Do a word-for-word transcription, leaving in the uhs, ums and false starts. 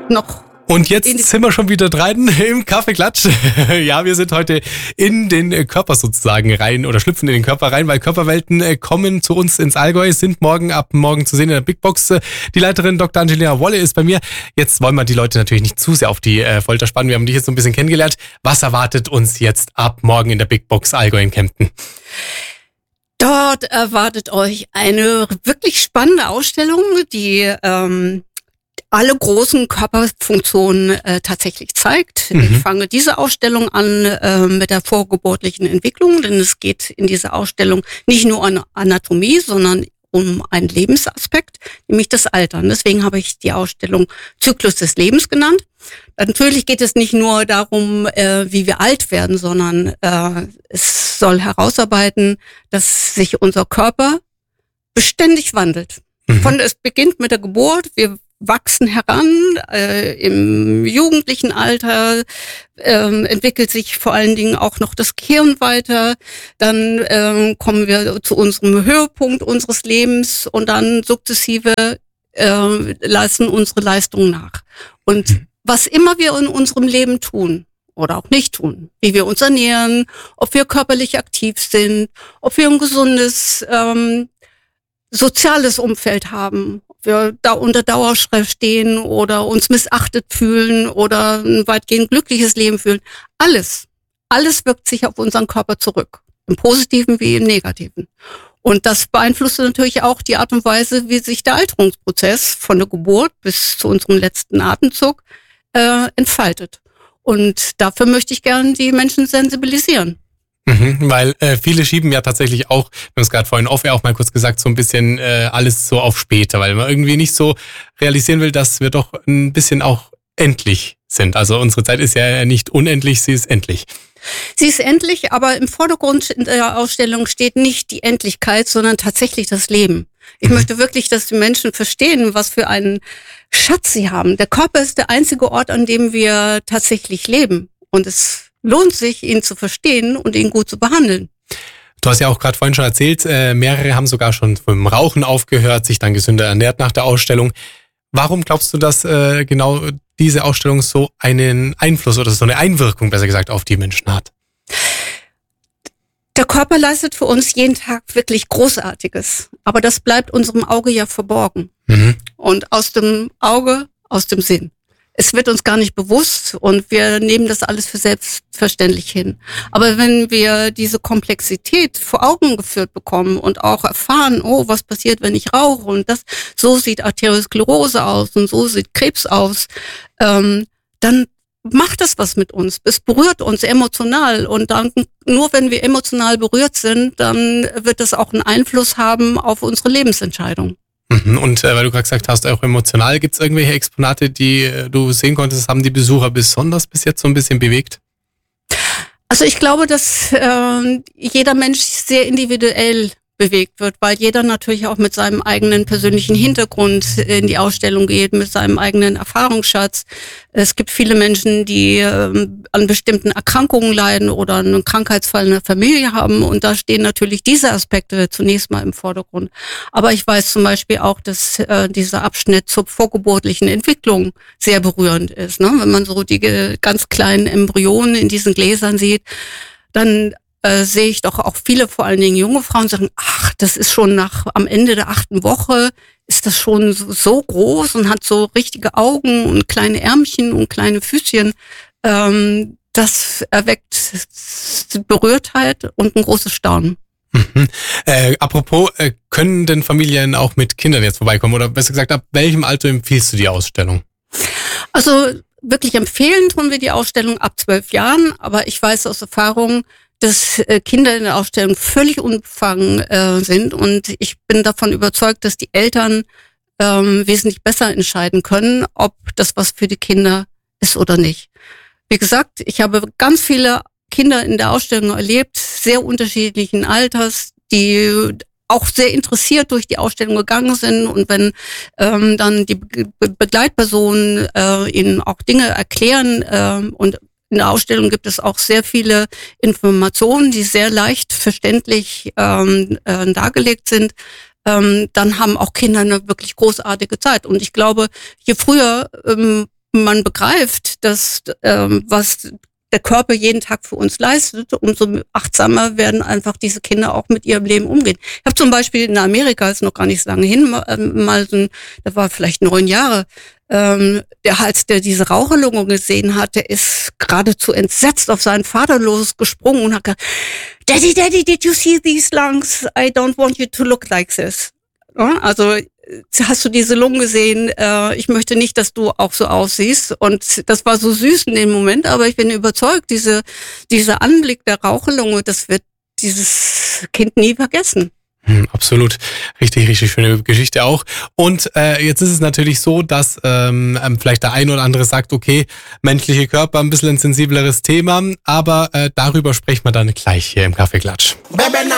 noch. Und jetzt sind wir schon wieder dran im Kaffeeklatsch. Ja, wir sind heute in den Körper sozusagen rein oder schlüpfen in den Körper rein, weil Körperwelten kommen zu uns ins Allgäu, sind morgen ab morgen zu sehen in der Big Box. Die Leiterin Doktor Angelina Wolle ist bei mir. Jetzt wollen wir die Leute natürlich nicht zu sehr auf die Folter spannen. Wir haben dich jetzt so ein bisschen kennengelernt. Was erwartet uns jetzt ab morgen in der Big Box Allgäu in Kempten? Dort erwartet euch eine wirklich spannende Ausstellung, die ähm, alle großen Körperfunktionen äh, tatsächlich zeigt. Mhm. Ich fange diese Ausstellung an äh, mit der vorgeburtlichen Entwicklung, denn es geht in dieser Ausstellung nicht nur um Anatomie, sondern um einen Lebensaspekt, nämlich das Altern. Deswegen habe ich die Ausstellung Zyklus des Lebens genannt. Natürlich geht es nicht nur darum, äh, wie wir alt werden, sondern äh, es soll herausarbeiten, dass sich unser Körper beständig wandelt. Mhm. Von es beginnt mit der Geburt, wir wachsen heran, äh, im jugendlichen Alter äh, entwickelt sich vor allen Dingen auch noch das Gehirn weiter, dann äh, kommen wir zu unserem Höhepunkt unseres Lebens und dann sukzessive äh, leisten unsere Leistungen nach. Und was immer wir in unserem Leben tun oder auch nicht tun, wie wir uns ernähren, ob wir körperlich aktiv sind, ob wir ein gesundes ähm, soziales Umfeld haben, wir da unter Dauerstress stehen oder uns missachtet fühlen oder ein weitgehend glückliches Leben fühlen. Alles, alles wirkt sich auf unseren Körper zurück. Im Positiven wie im Negativen. Und das beeinflusst natürlich auch die Art und Weise, wie sich der Alterungsprozess von der Geburt bis zu unserem letzten Atemzug äh, entfaltet. Und dafür möchte ich gerne die Menschen sensibilisieren. Mhm, weil äh, viele schieben ja tatsächlich auch, wir haben es gerade vorhin off auch mal kurz gesagt, so ein bisschen äh, alles so auf später, weil man irgendwie nicht so realisieren will, dass wir doch ein bisschen auch endlich sind. Also unsere Zeit ist ja nicht unendlich, sie ist endlich. Sie ist endlich, aber im Vordergrund in der Ausstellung steht nicht die Endlichkeit, sondern tatsächlich das Leben. Ich mhm. möchte wirklich, dass die Menschen verstehen, was für einen Schatz sie haben. Der Körper ist der einzige Ort, an dem wir tatsächlich leben. Und es lohnt sich, ihn zu verstehen und ihn gut zu behandeln. Du hast ja auch gerade vorhin schon erzählt, äh, mehrere haben sogar schon vom Rauchen aufgehört, sich dann gesünder ernährt nach der Ausstellung. Warum glaubst du, dass äh, genau diese Ausstellung so einen Einfluss oder so eine Einwirkung, besser gesagt, auf die Menschen hat? Der Körper leistet für uns jeden Tag wirklich Großartiges, aber das bleibt unserem Auge ja verborgen. Mhm. Und aus dem Auge, aus dem Sinn. Es wird uns gar nicht bewusst und wir nehmen das alles für selbstverständlich hin. Aber wenn wir diese Komplexität vor Augen geführt bekommen und auch erfahren, oh, was passiert, wenn ich rauche und das, so sieht Arteriosklerose aus und so sieht Krebs aus, ähm, dann macht das was mit uns. Es berührt uns emotional und dann, nur wenn wir emotional berührt sind, dann wird das auch einen Einfluss haben auf unsere Lebensentscheidung. Und äh, weil du gerade gesagt hast, auch emotional, gibt es irgendwelche Exponate, die äh, du sehen konntest, haben die Besucher besonders bis jetzt so ein bisschen bewegt? Also ich glaube, dass äh, jeder Mensch sehr individuell bewegt wird, weil jeder natürlich auch mit seinem eigenen persönlichen Hintergrund in die Ausstellung geht, mit seinem eigenen Erfahrungsschatz. Es gibt viele Menschen, die äh, an bestimmten Erkrankungen leiden oder einen Krankheitsfall in der Familie haben und da stehen natürlich diese Aspekte zunächst mal im Vordergrund. Aber ich weiß zum Beispiel auch, dass äh, dieser Abschnitt zur vorgeburtlichen Entwicklung sehr berührend ist. Ne? Wenn man so die ganz kleinen Embryonen in diesen Gläsern sieht, dann Äh, sehe ich doch auch viele, vor allen Dingen junge Frauen, sagen, ach, das ist schon nach am Ende der achten Woche, ist das schon so, so groß und hat so richtige Augen und kleine Ärmchen und kleine Füßchen. Ähm, das erweckt Berührtheit und ein großes Staunen. Mhm. Äh, apropos, äh, können denn Familien auch mit Kindern jetzt vorbeikommen? Oder besser gesagt, ab welchem Alter empfiehlst du die Ausstellung? Also wirklich empfehlen tun wir die Ausstellung ab zwölf Jahren, aber ich weiß aus Erfahrung, dass Kinder in der Ausstellung völlig unbefangen äh, sind und ich bin davon überzeugt, dass die Eltern ähm, wesentlich besser entscheiden können, ob das was für die Kinder ist oder nicht. Wie gesagt, ich habe ganz viele Kinder in der Ausstellung erlebt, sehr unterschiedlichen Alters, die auch sehr interessiert durch die Ausstellung gegangen sind und wenn ähm, dann die Be- Begleitpersonen äh, ihnen auch Dinge erklären äh, und in der Ausstellung gibt es auch sehr viele Informationen, die sehr leicht verständlich ähm, äh, dargelegt sind. Ähm, dann haben auch Kinder eine wirklich großartige Zeit. Und ich glaube, je früher ähm, man begreift, dass ähm, was der Körper jeden Tag für uns leistet, umso achtsamer werden einfach diese Kinder auch mit ihrem Leben umgehen. Ich habe zum Beispiel in Amerika, ist noch gar nicht so lange hin, mal so ein, da war vielleicht neun Jahre, ähm, der Hals, der diese Raucherlunge gesehen hat, der ist geradezu entsetzt auf seinen Vater losgesprungen und hat gesagt, Daddy, Daddy, did you see these lungs? I don't want you to look like this. Ja, also hast du diese Lungen gesehen? Äh, ich möchte nicht, dass du auch so aussiehst. Und das war so süß in dem Moment, aber ich bin überzeugt, diese, dieser Anblick der Raucherlunge, das wird dieses Kind nie vergessen. Hm, absolut. Richtig, richtig schöne Geschichte auch. Und äh, jetzt ist es natürlich so, dass ähm, vielleicht der ein oder andere sagt, okay, menschliche Körper, ein bisschen ein sensibleres Thema, aber äh, darüber sprechen wir dann gleich hier im Kaffeeklatsch.